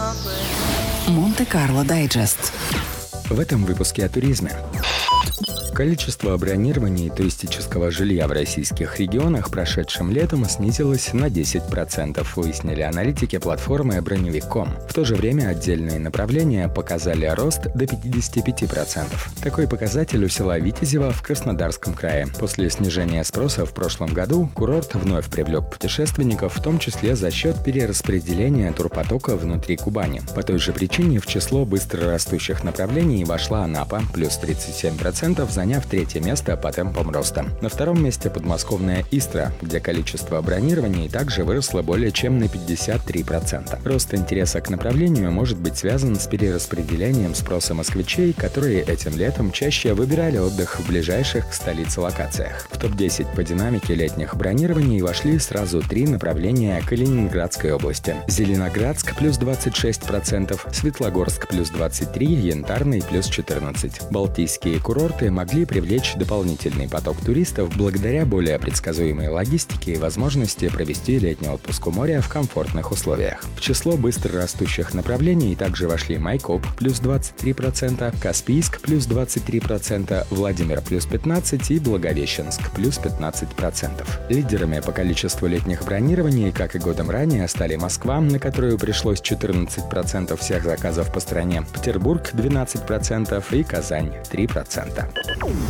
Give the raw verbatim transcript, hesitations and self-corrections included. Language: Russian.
Монте-Карло Дайджест. В этом выпуске о туризме. Количество бронирований туристического жилья в российских регионах прошедшим летом снизилось на десять процентов, выяснили аналитики платформы броневик точка ком. В то же время отдельные направления показали рост до пятьдесят пять процентов. Такой показатель у села Витязево в Краснодарском крае. После снижения спроса в прошлом году курорт вновь привлек путешественников, в том числе за счет перераспределения турпотока внутри Кубани. По той же причине в число быстро растущих направлений вошла Анапа, плюс тридцать семь процентов, заняв третье место по темпам роста. На втором месте подмосковная Истра, где количество бронирований также выросло более чем на пятьдесят три процента. Рост интереса к направлению может быть связан с перераспределением спроса москвичей, которые этим летом чаще выбирали отдых в ближайших к столице локациях. В топ десять по динамике летних бронирований вошли сразу три направления Калининградской области. Зеленоградск плюс двадцать шесть процентов, Светлогорск плюс двадцать три процента, Янтарный плюс четырнадцать процентов. Балтийские курорты могли привлечь дополнительный поток туристов благодаря более предсказуемой логистике и возможности провести летний отпуск у моря в комфортных условиях. В число быстро растущих направлений также вошли Майкоп плюс двадцать три процента, Каспийск плюс двадцать три процента, Владимир плюс пятнадцать процентов и Благовещенск плюс пятнадцать процентов. Лидерами по количеству летних бронирований, как и годом ранее, стали Москва, на которую пришлось четырнадцать процентов всех заказов по стране, Петербург двенадцать процентов и Казань три процента.